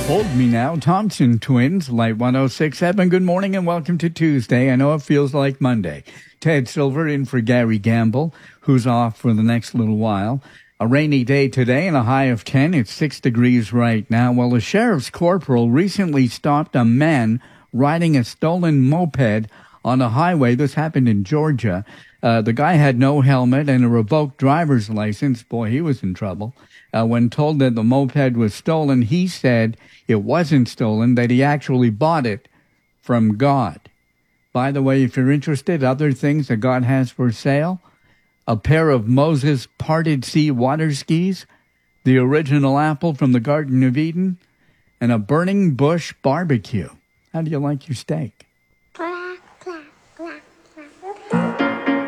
Hold Me Now, Thompson Twins, Light 106.7. Good morning and welcome to Tuesday. I know it feels like Monday. Ted Silver in for Gary Gamble, who's off for the next little while. A rainy day today and a high of 10. It's 6 degrees right now. Well, a sheriff's corporal recently stopped a man riding a stolen moped on a highway. This happened in Georgia. The guy had no helmet and a revoked driver's license. Boy, he was in trouble. When told that the moped was stolen, he said it wasn't stolen, that he actually bought it from God. By the way, if you're interested, other things that God has for sale, a pair of Moses parted sea water skis, the original apple from the Garden of Eden, and a burning bush barbecue. How do you like your steak?